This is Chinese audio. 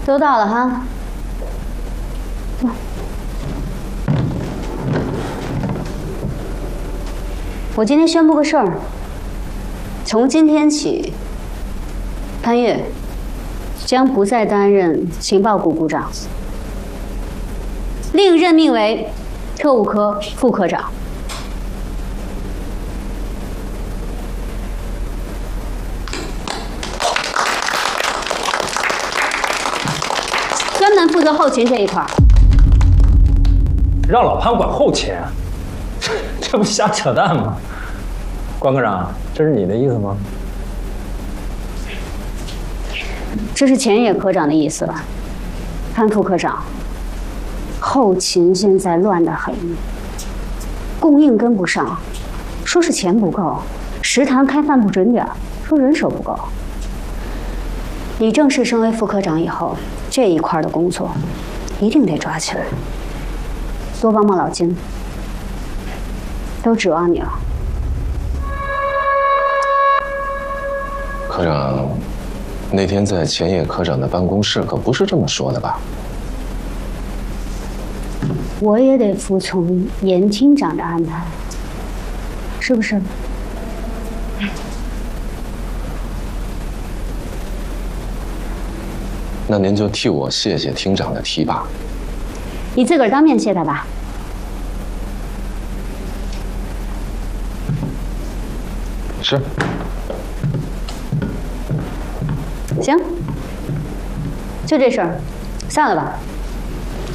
都到了哈。走。我今天宣布个事儿，从今天起，潘越将不再担任情报股股长，另任命为特务科副科长。 专门负责后勤这一块儿， 让老潘管后勤，这不瞎扯淡吗？关科长，这是你的意思吗？ 这是前野科长的意思了。潘副科长，后勤现在乱得很，供应跟不上，说是钱不够，食堂开饭不准点，说人手不够。你正式升为副科长以后，这一块的工作一定得抓起来，多帮帮老金，都指望你了。 科长，那天在前野科长的办公室可不是这么说的吧？ 我也得服从严厅长的安排，是不是？ 那您就替我谢谢厅长的提拔。 你自个儿当面谢他吧。 是。 行，就这事儿，散了吧。